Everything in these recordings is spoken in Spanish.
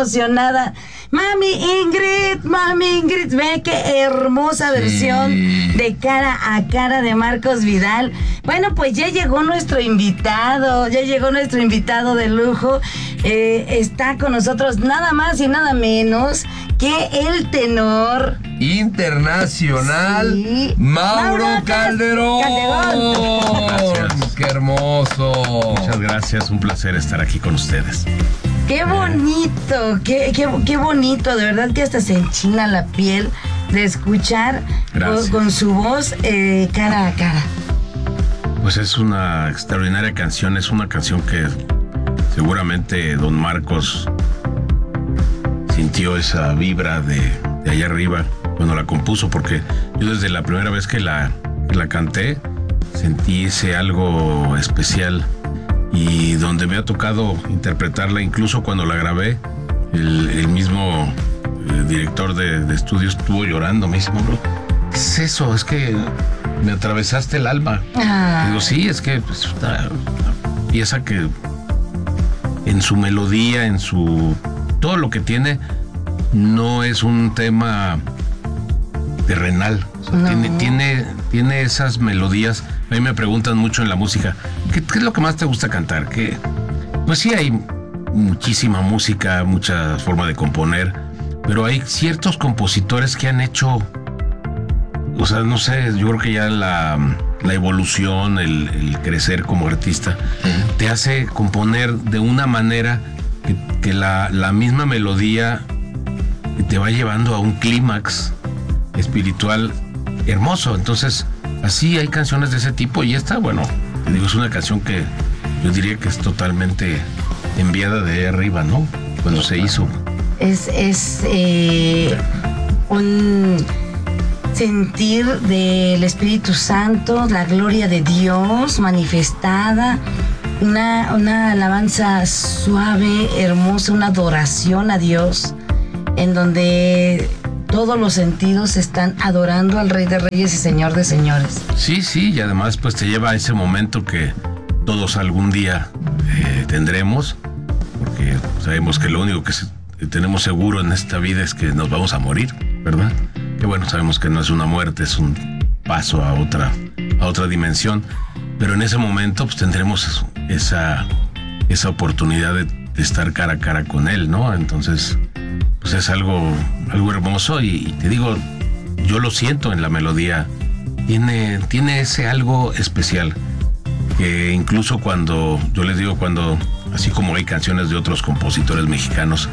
emocionada. Mami Ingrid, ve qué hermosa versión de Cara a Cara de Marcos Vidal. Bueno, pues ya llegó nuestro invitado de lujo. Está con nosotros nada más y nada menos que el tenor internacional, sí, Mauro Calderón. Gracias. ¡Qué hermoso! Muchas gracias, un placer estar aquí con ustedes. ¡Qué bonito! ¡Qué bonito! De verdad que hasta se enchina la piel de escuchar con su voz Cara a Cara. Pues es una extraordinaria canción, es una canción que seguramente don Marcos sintió esa vibra de allá arriba cuando la compuso, porque yo desde la primera vez que la canté sentí ese algo especial, y donde me ha tocado interpretarla, incluso cuando la grabé, el mismo director de estudios estuvo llorando, me dice: ¿qué es eso? Es que me atravesaste el alma. Digo, sí, es que pues, una pieza que en su melodía, en su todo lo que tiene, no es un tema terrenal. O sea, no. tiene esas melodías. A mí me preguntan mucho en la música, ¿qué es lo que más te gusta cantar? Pues sí, hay muchísima música, mucha forma de componer, pero hay ciertos compositores que han hecho, o sea, no sé, yo creo que ya la evolución, el crecer como artista, te hace componer de una manera que la misma melodía te va llevando a un clímax espiritual hermoso. Entonces, así hay canciones de ese tipo, y esta, bueno, te digo, es una canción que yo diría que es totalmente enviada de ahí arriba, ¿no? Cuando se hizo. Es un sentir del Espíritu Santo, la gloria de Dios manifestada, una alabanza suave, hermosa, una adoración a Dios, en donde todos los sentidos están adorando al Rey de Reyes y Señor de Señores. Sí, y además pues te lleva a ese momento que todos algún día tendremos, porque sabemos que lo único que tenemos seguro en esta vida es que nos vamos a morir, ¿verdad? Que bueno, sabemos que no es una muerte, es un paso a otra dimensión, pero en ese momento pues tendremos esa oportunidad de estar cara a cara con Él, ¿no? Entonces pues es algo hermoso, y te digo, yo lo siento en la melodía. Tiene ese algo especial, que incluso cuando, yo les digo, cuando, así como hay canciones de otros compositores mexicanos,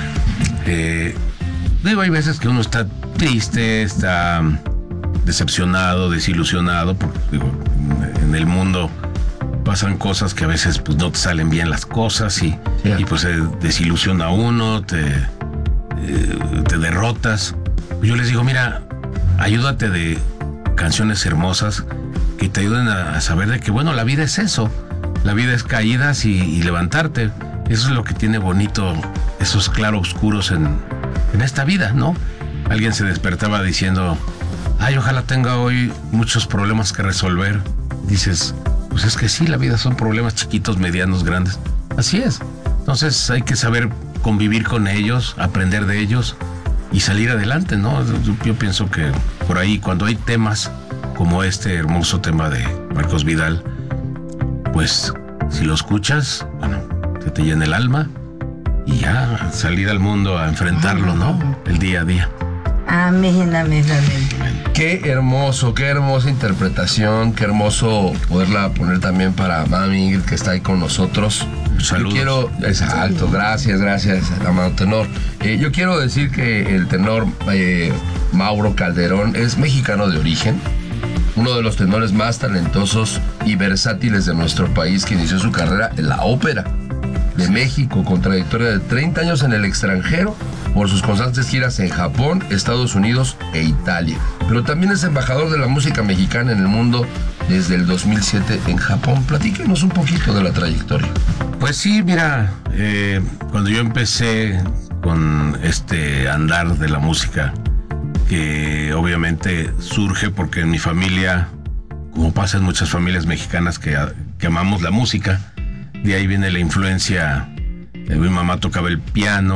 digo, hay veces que uno está triste, está decepcionado, desilusionado, porque digo, en el mundo pasan cosas que a veces pues no te salen bien las cosas, y pues se desilusiona a uno, te derrotas. Yo les digo, mira, ayúdate de canciones hermosas que te ayuden a saber de que, bueno, la vida es eso, la vida es caídas y levantarte. Eso es lo que tiene bonito esos claroscuros en esta vida, ¿no? Alguien se despertaba diciendo: ay, ojalá tenga hoy muchos problemas que resolver. Dices, pues es que sí, la vida son problemas chiquitos, medianos, grandes. Así es. Entonces hay que saber convivir con ellos, aprender de ellos y salir adelante, ¿no? Yo pienso que por ahí, cuando hay temas como este hermoso tema de Marcos Vidal, pues si lo escuchas, bueno, se te llena el alma, y ya salir al mundo a enfrentarlo, ¿no? El día a día. Amén. Qué hermosa interpretación, qué hermoso poderla poner también para Mami Ingrid, que está ahí con nosotros. Saludos. Exacto, gracias, amado tenor. Yo quiero decir que el tenor Mauro Calderón es mexicano de origen, uno de los tenores más talentosos y versátiles de nuestro país, que inició su carrera en la ópera de México, con trayectoria de 30 años en el extranjero, por sus constantes giras en Japón, Estados Unidos e Italia. Pero también es embajador de la música mexicana en el mundo desde el 2007 en Japón. Platíquenos un poquito de la trayectoria. Pues sí, mira, cuando yo empecé con este andar de la música, que obviamente surge porque en mi familia, como pasa en muchas familias mexicanas que amamos la música, de ahí viene la influencia. Mi mamá tocaba el piano,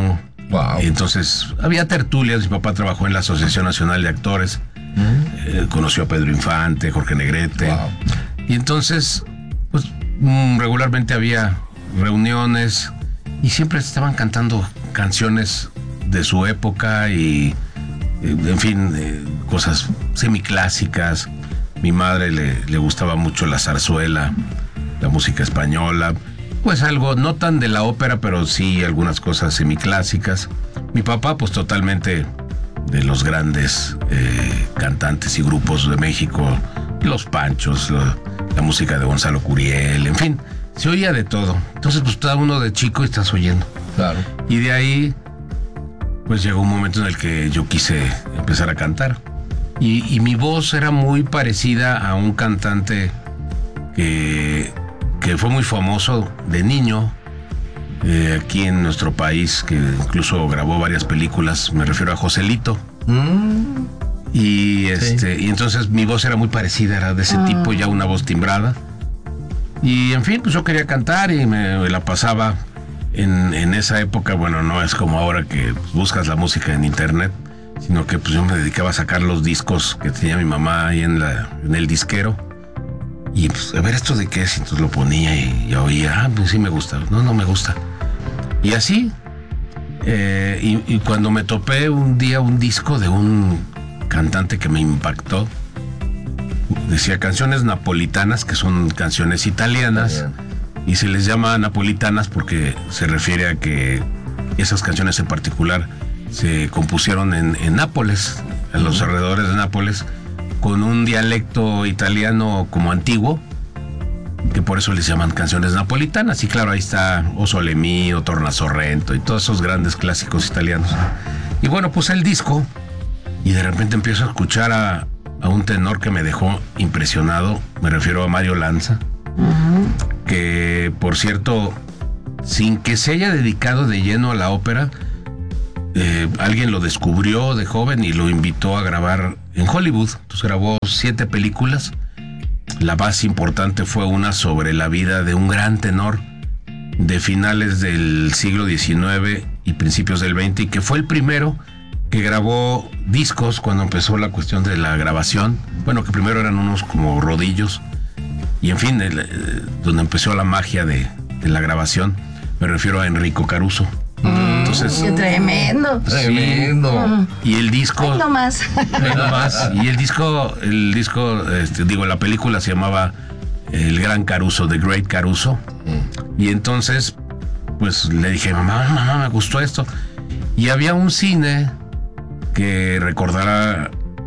Wow. Entonces, había tertulias. Mi papá trabajó en la Asociación Nacional de Actores. Conoció a Pedro Infante, Jorge Negrete. Wow. Y entonces, pues, regularmente había reuniones y siempre estaban cantando canciones de su época y, en fin, cosas semiclásicas. Mi madre le gustaba mucho la zarzuela, la música española, pues algo, no tan de la ópera, pero sí algunas cosas semiclásicas. Mi papá, pues totalmente de los grandes cantantes y grupos de México, los Panchos, la música de Gonzalo Curiel, en fin, se oía de todo. Entonces, pues cada uno de chico estás oyendo. Claro. Y de ahí, pues llegó un momento en el que yo quise empezar a cantar. Y mi voz era muy parecida a un cantante que fue muy famoso de niño aquí en nuestro país, que incluso grabó varias películas. Me refiero a Joselito. Y y entonces mi voz era muy parecida, era de ese tipo, ya una voz timbrada. Y en fin, pues yo quería cantar y me la pasaba en esa época. Bueno, no es como ahora que buscas la música en internet, sino que pues yo me dedicaba a sacar los discos que tenía mi mamá ahí en el disquero. Y pues, a ver, ¿esto de qué es? Entonces lo ponía y oía, pues sí me gusta, no me gusta. Y así, y cuando me topé un día un disco de un cantante que me impactó, decía canciones napolitanas, que son canciones italianas, y se les llama napolitanas porque se refiere a que esas canciones en particular se compusieron en Nápoles, en los alrededores de Nápoles, con un dialecto italiano como antiguo, que por eso les llaman canciones napolitanas. Y claro, ahí está O Sole Mio, Tornasorrento y todos esos grandes clásicos italianos. Y bueno, puse el disco y de repente empiezo a escuchar a un tenor que me dejó impresionado. Me refiero a Mario Lanza, que por cierto, sin que se haya dedicado de lleno a la ópera, alguien lo descubrió de joven y lo invitó a grabar en Hollywood. Entonces grabó 7 películas. La más importante fue una sobre la vida de un gran tenor de finales del siglo XIX y principios del XX, y que fue el primero que grabó discos cuando empezó la cuestión de la grabación. Bueno, que primero eran unos como rodillos, y en fin, donde empezó la magia de la grabación. Me refiero a Enrico Caruso. Entonces, ¡Qué tremendo! Tremendo. Y el disco. Ay, no más. Y el disco, la película se llamaba El Gran Caruso, The Great Caruso. Y entonces, pues le dije, mamá, me gustó esto. Y había un cine que recordará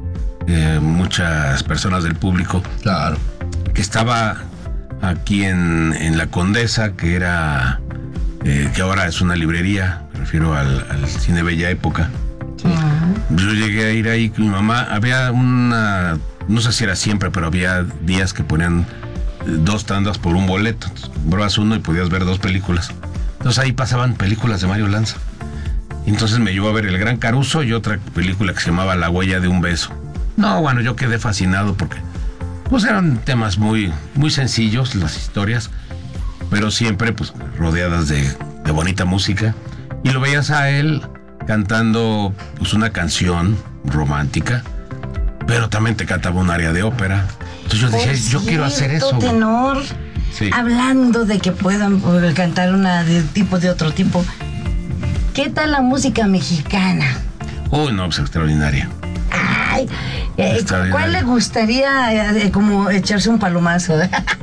muchas personas del público. Claro. Que estaba aquí en La Condesa, que era. Que ahora es una librería, me refiero al Cine Bella Época. Yo llegué a ir ahí con mi mamá. Había una, no sé si era siempre, pero había días que ponían 2 tandas por un boleto. Entonces, comprabas uno y podías ver 2 películas. Entonces ahí pasaban películas de Mario Lanza. Entonces me llevó a ver El Gran Caruso y otra película que se llamaba La Huella de un Beso. No, bueno, yo quedé fascinado porque pues eran temas muy, muy sencillos, las historias, pero siempre pues rodeadas de bonita música. Y lo veías a él cantando pues una canción romántica, pero también te cantaba un área de ópera. Entonces yo decía, yo quiero hacer eso. Tenor, sí. Hablando de que puedan cantar una de otro tipo. ¿Qué tal la música mexicana? Uy, no, pues extraordinaria. Ay, ¿cuál le gustaría como echarse un palomazo?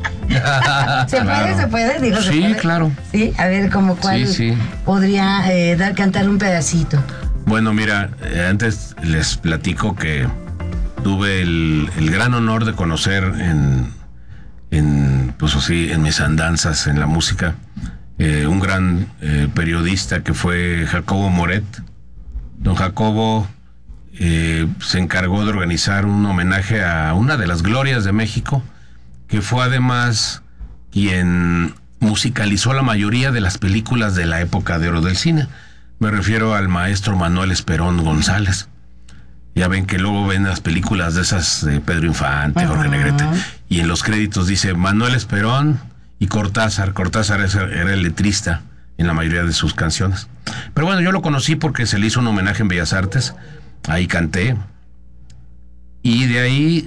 ¿Se puede? Digo, sí, ¿se puede? Claro. Sí, a ver, como cuál podría cantar un pedacito. Bueno, mira, antes les platico que tuve el gran honor de conocer pues así, en mis andanzas en la música, un gran periodista que fue Jacobo Moret. Don Jacobo se encargó de organizar un homenaje a una de las glorias de México, que fue además quien musicalizó la mayoría de las películas de la época de oro del cine. Me refiero al maestro Manuel Esperón González. Ya ven que luego ven las películas de esas de Pedro Infante, Jorge Negrete, y en los créditos dice Manuel Esperón y Cortázar. Cortázar era el letrista en la mayoría de sus canciones. Pero bueno, yo lo conocí porque se le hizo un homenaje en Bellas Artes, ahí canté, y de ahí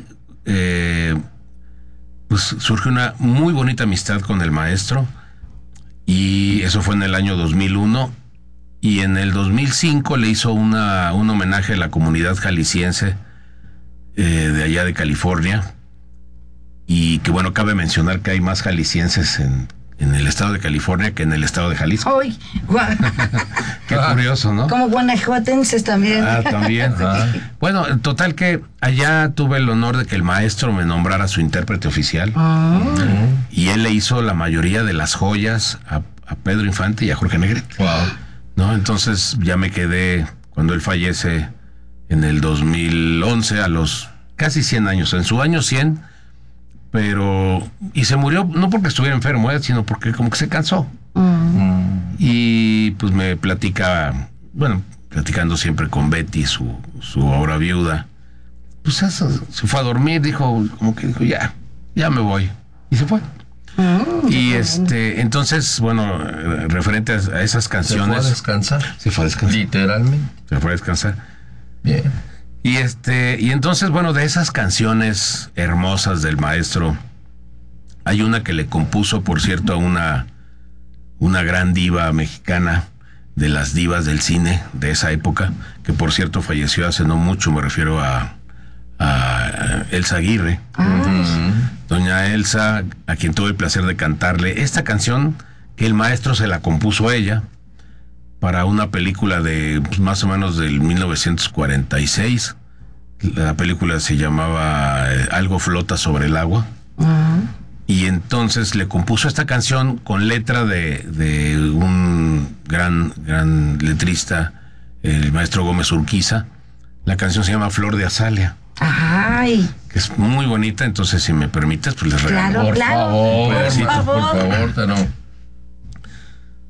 pues surgió una muy bonita amistad con el maestro, y eso fue en el año 2001, y en el 2005 le hizo un homenaje a la comunidad jalisciense de allá de California, y que bueno, cabe mencionar que hay más jaliscienses en el estado de California que en el estado de Jalisco. ¡Ay! Qué curioso, ¿no? Como guanajuatenses también. También. Bueno, total que allá tuve el honor de que el maestro me nombrara su intérprete oficial. Y él le hizo la mayoría de las joyas a Pedro Infante y a Jorge Negrete. Wow. ¿No? Entonces ya me quedé, cuando él fallece en el 2011, a los casi 100 años, en su año 100, y se murió no porque estuviera enfermo, sino porque como que se cansó. Y pues me platica, bueno, platicando siempre con Betty, su ahora viuda, pues eso, se fue a dormir, dijo ya me voy, y se fue. Y entonces, bueno, referente a esas canciones. Se fue a descansar. Literalmente. Se fue a descansar. Bien. Y entonces, bueno, de esas canciones hermosas del maestro, hay una que le compuso, por cierto, a una gran diva mexicana, de las divas del cine de esa época, que por cierto falleció hace no mucho, me refiero a Elsa Aguirre. Doña Elsa, a quien tuve el placer de cantarle esta canción, que el maestro se la compuso a ella para una película de pues, más o menos del 1946. La película se llamaba Algo flota sobre el agua. Y entonces le compuso esta canción con letra de un gran letrista, el maestro Gómez Urquiza. La canción se llama Flor de Azalea. ¡Ay! Que es muy bonita, entonces si me permites, pues les regalo. Claro, Por favor, por favor. Tano.